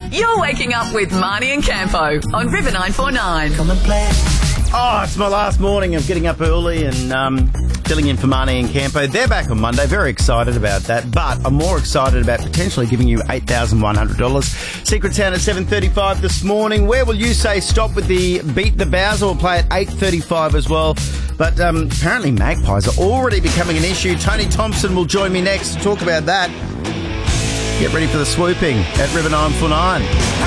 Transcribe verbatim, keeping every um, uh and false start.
You're waking up with Marnie and Campo on River nine four nine. Come and play. Oh, it's my last morning of getting up early and um, filling in for Marnie and Campo. They're back on Monday. Very excited about that. But I'm more excited about potentially giving you eight thousand one hundred dollars. Secret Sound at seven thirty-five this morning. Where will you say stop with the Beat the Bowser? We'll play at eight thirty-five as well. But um, apparently magpies are already becoming an issue. Tony Thompson will join me next to talk about that. Get ready for the swooping at River nine four nine.